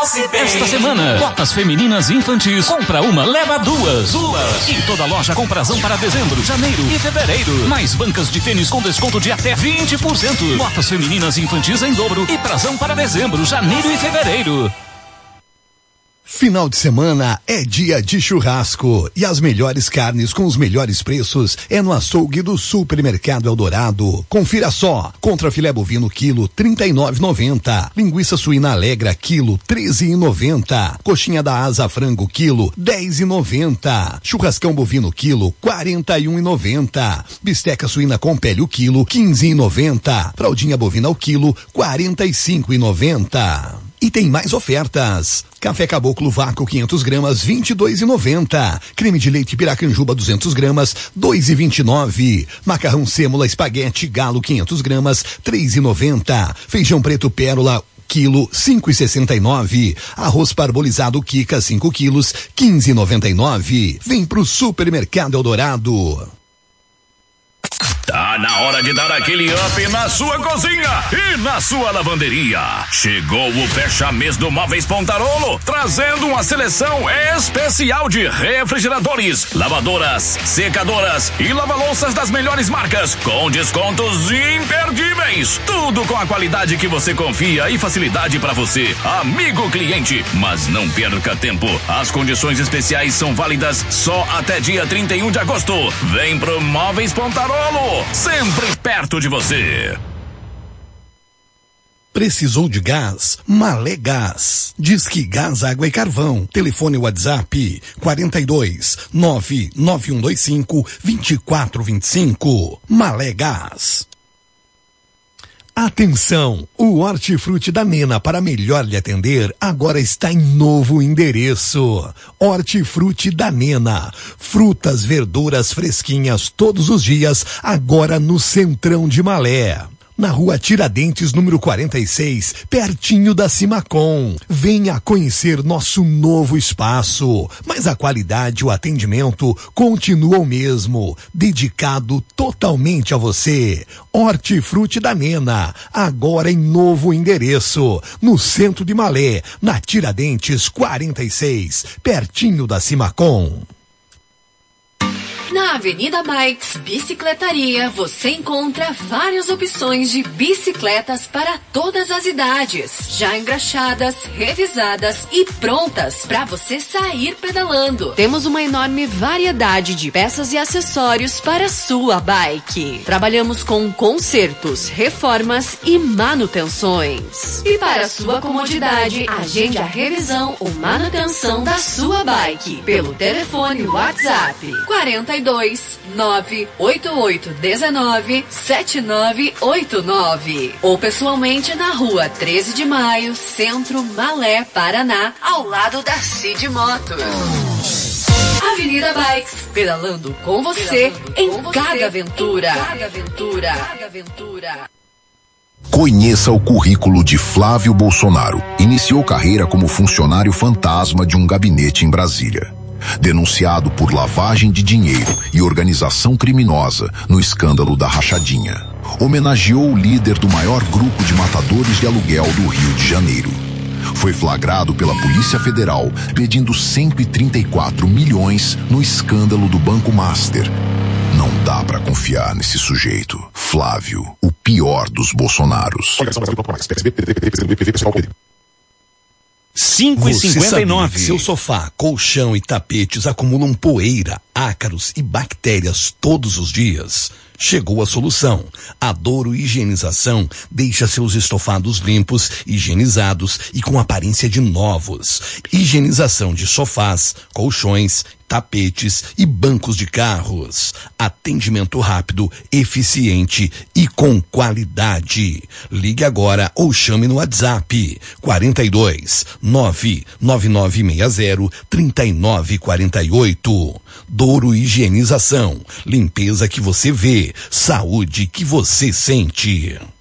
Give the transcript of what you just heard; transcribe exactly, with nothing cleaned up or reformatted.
Calce Bem. Esta semana, botas femininas e infantis, compra uma, leva duas. Duas. E toda loja com prazão para dezembro, janeiro e fevereiro. Mais bancas de tênis com desconto de até vinte por cento. Botas femininas e infantis em dobro e prazão para dezembro, janeiro e fevereiro. Final de semana é dia de churrasco e as melhores carnes com os melhores preços é no açougue do Supermercado Eldorado. Confira só: contra filé bovino quilo trinta e nove reais e noventa centavos, linguiça suína Alegra quilo treze reais e noventa centavos, coxinha da asa frango quilo dez reais e noventa centavos, churrascão bovino quilo quarenta e um reais e noventa centavos, bisteca suína com pele o quilo quinze reais e noventa centavos, fraldinha bovina ao quilo quarenta e cinco reais e noventa centavos. E tem mais ofertas. Café Caboclo Vácuo quinhentos gramas, vinte e dois reais e noventa centavos. Creme de leite Piracanjuba duzentos gramas, dois reais e vinte e nove centavos. Macarrão Sêmola Espaguete Galo quinhentos gramas, três reais e noventa centavos. Feijão preto Pérola quilo cinco reais e sessenta e nove centavos. Arroz parbolizado Kika cinco quilos, quinze reais e noventa e nove centavos. Vem pro Supermercado Eldorado. Tá na hora de dar aquele up na sua cozinha e na sua lavanderia. Chegou o fecha-mês do Móveis Pontarolo, trazendo uma seleção especial de refrigeradores, lavadoras, secadoras e lava-louças das melhores marcas, com descontos imperdíveis. Tudo com a qualidade que você confia e facilidade para você, amigo cliente. Mas não perca tempo, as condições especiais são válidas só até dia trinta e um de agosto. Vem pro Móveis Pontarolo, sempre perto de você. Precisou de gás? Malé Gás. Disque Gás, Água e Carvão. Telefone WhatsApp quarenta e dois, nove nove um dois cinco, vinte e quatro vinte e cinco. Malé Gás. Atenção! O Hortifruti da Nena, para melhor lhe atender, agora está em novo endereço. Hortifruti da Nena. Frutas, verduras fresquinhas todos os dias, agora no Centrão de Malé. Na rua Tiradentes, número quarenta e seis, pertinho da Cimacom. Venha conhecer nosso novo espaço. Mas a qualidade e o atendimento continuam o mesmo, dedicado totalmente a você. Hortifruti da Nena, agora em novo endereço, no centro de Malé, na Tiradentes quarenta e seis, pertinho da Cimacom. Na Avenida Bikes Bicicletaria, você encontra várias opções de bicicletas para todas as idades, já engraxadas, revisadas e prontas para você sair pedalando. Temos uma enorme variedade de peças e acessórios para sua bike. Trabalhamos com consertos, reformas e manutenções. E para sua comodidade, agende a revisão ou manutenção da sua bike pelo telefone WhatsApp quarenta e dois, nove oito oito um nove, sete nove oito nove ou pessoalmente na rua treze de maio, Centro, Malé, Paraná, ao lado da Cid Motos. Avenida Bikes, pedalando com você, pedalando em, com cada você aventura. em cada aventura. Cada aventura. Conheça o currículo de Flávio Bolsonaro. Iniciou carreira como funcionário fantasma de um gabinete em Brasília. Denunciado por lavagem de dinheiro e organização criminosa no escândalo da rachadinha. Homenageou o líder do maior grupo de matadores de aluguel do Rio de Janeiro. Foi flagrado pela Polícia Federal pedindo cento e trinta e quatro milhões no escândalo do Banco Master. Não dá pra confiar nesse sujeito. Flávio, o pior dos Bolsonaros. cinco e cinquenta e nove. Seu sofá, colchão e tapetes acumulam poeira, ácaros e bactérias todos os dias? Chegou a solução. A Douro Higienização deixa seus estofados limpos, higienizados e com aparência de novos. Higienização de sofás, colchões, tapetes e bancos de carros. Atendimento rápido, eficiente e com qualidade. Ligue agora ou chame no WhatsApp quarenta e dois, nove nove nove seis zero, três nove quatro oito. Douro Higienização. Limpeza que você vê, saúde que você sente.